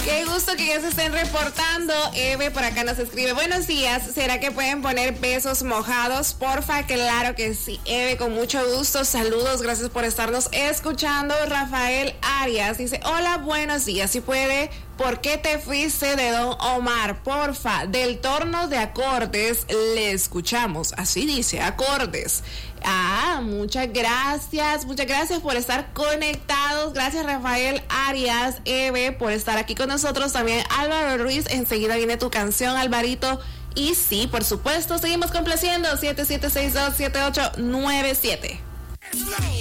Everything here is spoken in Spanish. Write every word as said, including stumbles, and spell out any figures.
Qué gusto que ya se estén reportando. Eve por acá nos escribe: buenos días, ¿será que pueden poner besos mojados? Porfa, claro que sí, Eve, con mucho gusto. Saludos, gracias por estarnos escuchando. Rafael Arias dice: hola, buenos días, si puede, ¿por qué te fuiste de Don Omar? Porfa, del torno de acordes le escuchamos. Así dice, acordes. Ah, muchas gracias, muchas gracias por estar conectados. Gracias, Rafael Arias. Eve, por estar aquí con nosotros. También Álvaro Ruiz, enseguida viene tu canción, Alvarito. Y sí, por supuesto, seguimos complaciendo. siete siete seis dos siete ocho nueve siete.